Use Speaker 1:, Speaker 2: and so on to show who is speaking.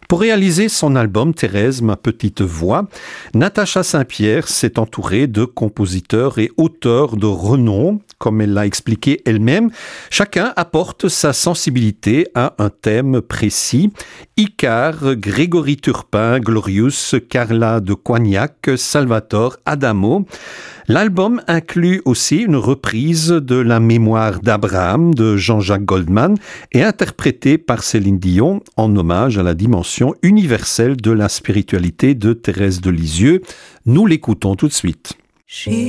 Speaker 1: Pour réaliser son album Thérèse, ma petite voix, Natacha Saint-Pierre s'est entourée de compositeurs et auteurs de renom. Comme elle l'a expliqué elle-même, chacun apporte sa sensibilité à un thème précis. Icare, Grégory Turpin, Glorious, Carla de Coignac, Salvatore Adamo. L'album inclut aussi une reprise de La mémoire d'Abraham de Jean-Jacques Goldman et interprétée par Céline Dion en hommage à la dimension universelle de la spiritualité de Thérèse de Lisieux. Nous l'écoutons tout de suite.